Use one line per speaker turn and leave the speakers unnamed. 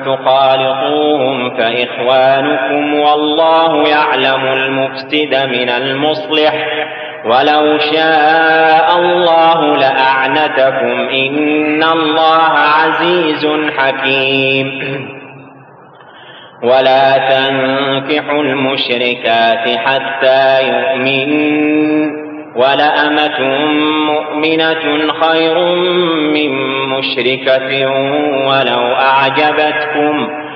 تخالطوهم فإخوانكم والله يعلم المفسد من المصلح ولو شاء الله لأعنتكم إن الله عزيز حكيم. ولا تنكحوا المشركات حتى يؤمنوا ولأمة مؤمنة خير من مشركة ولو أعجبتكم